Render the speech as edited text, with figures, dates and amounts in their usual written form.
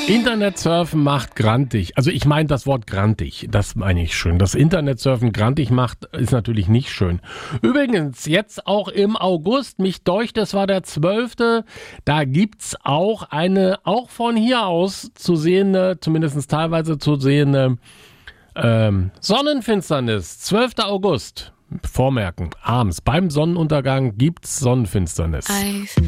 Internetsurfen macht grantig. Also ich meine das Wort grantig, das meine ich schön. Das Internetsurfen grantig macht, ist natürlich nicht schön. Übrigens, jetzt auch im August, mich deucht, es war der 12., da gibt's auch eine, auch von hier aus zu sehende, zumindest teilweise zu sehende Sonnenfinsternis. 12. August. Vormerken, abends beim Sonnenuntergang gibt's Sonnenfinsternis.